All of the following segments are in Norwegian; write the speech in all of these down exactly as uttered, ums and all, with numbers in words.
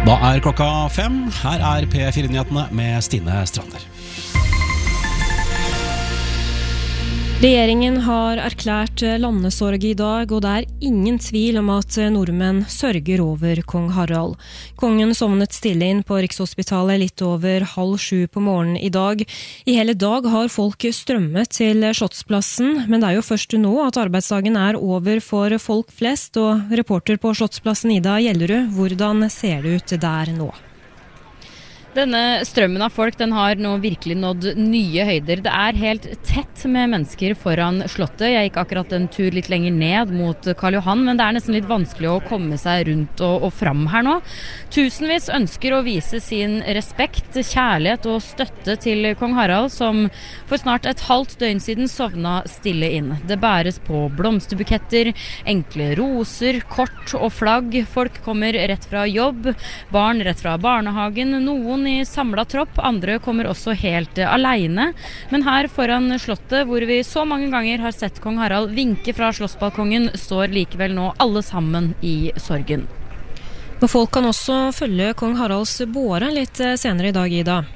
Da er klokka fem. Her er P fire-nyhetene med Stine Strander. Regjeringen har erklært landesorg i dag, og det er ingen tvil om at nordmenn sørger over kong Harald. Kongen sovnet stille inn på Rikshospitalet litt over halv sju på morgenen i dag. I hele dag har folk strømmet til Slottsplassen, men det er jo først nå at arbeidsdagen er over for folk flest, og reporter på Slottsplassen Ida Gjellerud, hvordan ser det ut der nå? Denne strømmen av folk den har nå virkelig nådd nye høyder. Det er helt tett med mennesker foran slottet. Jeg gikk akkurat en tur litt lenger ned mot Karl Johan, men det er nesten litt vanskelig å komme seg rundt og, og fram her nå. Tusenvis ønsker å vise sin respekt, kjærlighet og støtte til kong Harald, som for snart et halvt døgn siden sovna stille inn. Det bæres på blomsterbuketter, enkle roser, kort og flagg. Folk kommer rett fra jobb, barn rett fra barnehagen, noen i samlet tropp, andre kommer også helt alene. Men her foran slottet, hvor vi så mange ganger har sett kong Harald vinke fra slottsbalkongen, står likevel nå alle sammen i sorgen. Og folk kan også følge kong Haralds båre litt senere i dag, Ida.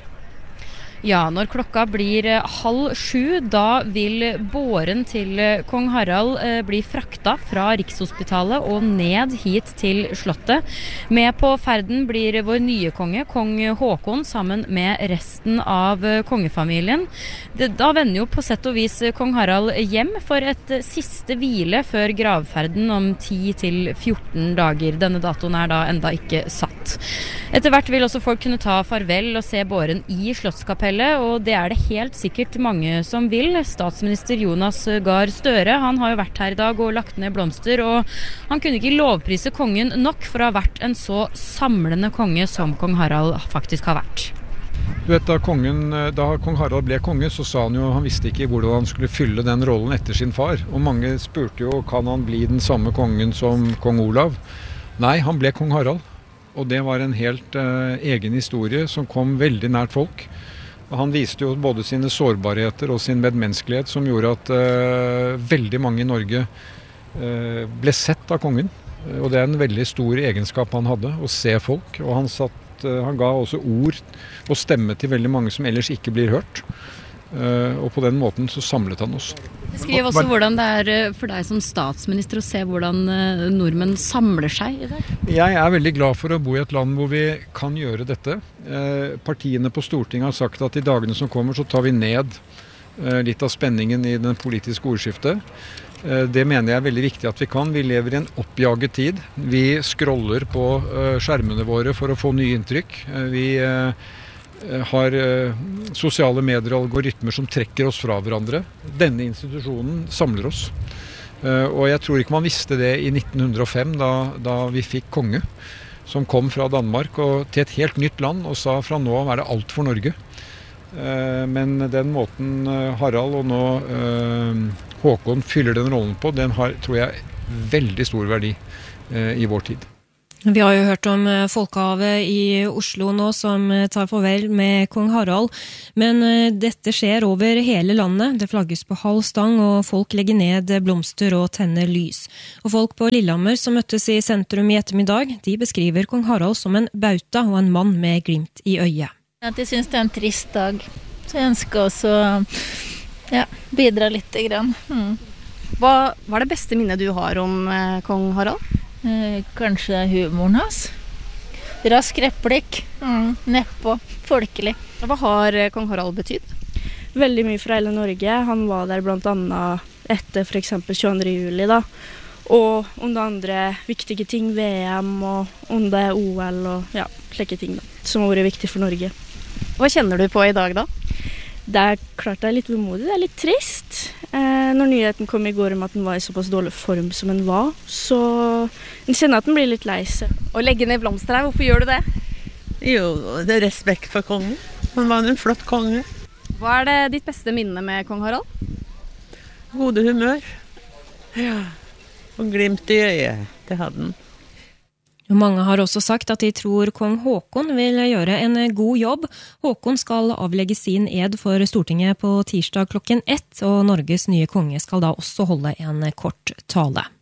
Ja, når klokka blir halv sju, da vil båren til kong Harald eh, bli frakta fra Rikshospitalet og ned hit til slottet. Med på ferden blir vår nye konge, kong Håkon, sammen med resten av kongefamilien. Det, da vender jo på sett og vis kong Harald hjem for et siste hvile før gravferden om ti til fjorten dager. Denne datoen er da enda ikke satt. Etter hvert vil også folk kunne ta farvel og se båren i Slottskapellet, og det er det helt sikkert mange som vil. Statsminister Jonas Gahr Støre, han har jo vært her i dag og lagt ned blomster, og han kunne ikke lovprise kongen nok for å ha vært en så samlende konge som kong Harald faktisk har vært. Du vet, da, kongen, da kong Harald ble konge, så sa han jo han visste ikke hvordan han skulle fylle den rollen etter sin far. Og mange spurte jo, kan han bli den samme kongen som kong Olav? Nei, han ble kong Harald. Og det var en helt uh, egen historie som kom veldig nært folk. Og han viste jo både sine sårbarheter og sin medmenneskelighet som gjorde at uh, veldig mange i Norge uh, ble sett av kongen. Og det er en veldig stor egenskap han hadde, å se folk. Og han, satt, uh, han ga også ord og stemme til veldig mange som ellers ikke blir hørt. Uh, og på den måten så samlet han oss. Skriv også hvordan det er for deg som statsminister å se hvordan uh, nordmenn samler seg i det. Jeg er veldig glad for å bo i et land hvor vi kan gjøre dette. Uh, partiene på Stortinget har sagt at i dagene som kommer så tar vi ned uh, litt av spenningen i den politiske ordskiftet. Uh, det mener jeg er veldig viktig at vi kan. Vi lever i en oppjaget tid. Vi scroller på uh, skjermene våre for å få nye inntrykk. Uh, vi... Uh, har uh, sosiale medier og algoritmer som trekker oss fra hverandre. Denne institusjonen samler oss. Uh, og jeg tror ikke man visste det i nitten hundre og fem, da, da vi fikk konge, som kom fra Danmark og til et helt nytt land og sa fra nå er det alt for Norge. Uh, men den måten uh, Harald og nå uh, Håkon fyller den rollen på, den har, tror jeg, veldig stor verdi uh, i vår tid. Vi har jo hørt om folkehavet i Oslo nå som tar farvel med kong Harald, men dette skjer over hele landet. Det flagges på halv stang, og folk legger ned blomster og tenner lys. Og folk på Lillehammer som møttes i sentrum i ettermiddag, de beskriver kong Harald som en bauta og en mann med glimt i øyet. Jeg synes det er en trist dag, så jeg ønsker også ja, bidra litt grann. Mm. Hva var det beste minnet du har om eh, kong Harald? Eh, kanskje humoren hans. Rask replikk, mm, nedpå, folkelig. Hva har kong Harald betydd? Veldig mye for hele Norge. Han var der blant annet etter for eksempel tjueandre juli da. Og om det andre viktige ting, V M og om det O L og ja, slike ting da, som har vært viktig for Norge. Hva kjenner du på i dag da? Det er klart det er litt vemodig, det er litt trist. Eh, når nyheten kom i går om at den var i såpass dårlig form som den var, så jeg kjenner at den blir litt lei seg. Å legge ned blomster her, hvorfor gjør du det? Jo, det er respekt for kongen. Han var en flott konge. Hva er det ditt beste minne med kong Harald? Gode humør. Ja, og glimt i øyet, det hadde han. Mange har også sagt at de tror kong Håkon vil gjøre en god jobb. Håkon skal avlegge sin ed for Stortinget på tirsdag klokken ett, og Norges nye konge skal da også holde en kort tale.